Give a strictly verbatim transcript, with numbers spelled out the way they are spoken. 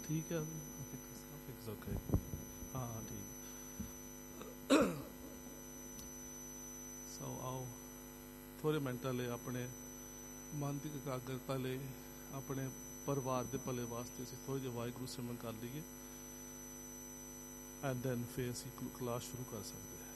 ठीक है, it's okay. हाँ हाँ ठीक। सो आओ थोड़े मिनटां ले अपने मन की एकाग्रता ले अपने परिवार के भले वास्ते असीं थोड़े जिहा वाहिगुरू सिमरन कर लीए एंड दैन फिर असीं क्लास शुरू कर सकते हैं।